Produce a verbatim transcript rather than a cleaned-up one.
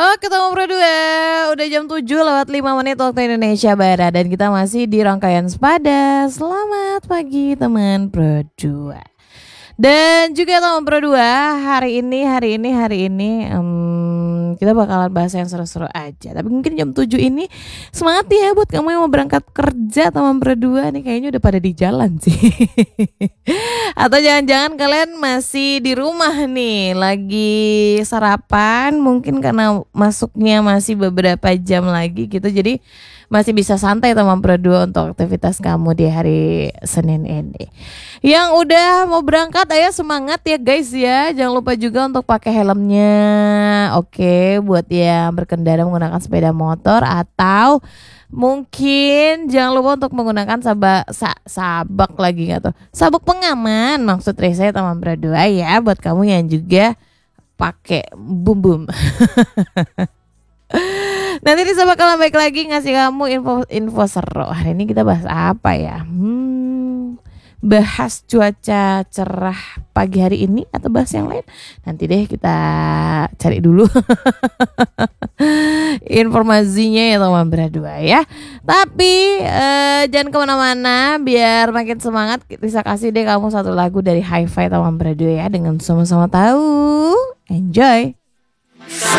Oke, teman Pro dua, udah jam tujuh lewat lima menit waktu Indonesia Barat. Dan kita masih di rangkaian Sepada. Selamat pagi teman Pro dua. Dan juga teman Pro dua, hari ini, hari ini, hari ini um, kita bakalan bahas yang seru-seru aja. Tapi mungkin jam tujuh ini semangat ya buat kamu yang mau berangkat kerja teman Pro dua. Nih kayaknya udah pada di jalan sih. Atau jangan-jangan kalian masih di rumah nih, lagi sarapan, mungkin karena masuknya masih beberapa jam lagi gitu. Jadi masih bisa santai teman Pro dua untuk aktivitas kamu di hari Senin ini. Yang udah mau berangkat, ayo semangat ya guys ya. Jangan lupa juga untuk pakai helmnya. Oke, buat yang berkendara menggunakan sepeda motor atau mungkin jangan lupa untuk menggunakan sabak sa, sabak lagi nggak tuh sabuk pengaman, maksud saya teman Pro dua ya, buat kamu yang juga pakai bum bum. Nanti Risa bakalan balik lagi ngasih kamu info info seru. Hari ini kita bahas apa ya? Hmm, bahas cuaca cerah pagi hari ini atau bahas yang lain? Nanti deh kita cari dulu informasinya ya teman Pro dua ya. Tapi eh, jangan kemana-mana biar makin semangat. Risa kasih deh kamu satu lagu dari Hi-Fi teman Pro dua ya, dengan sama-sama tahu. Enjoy.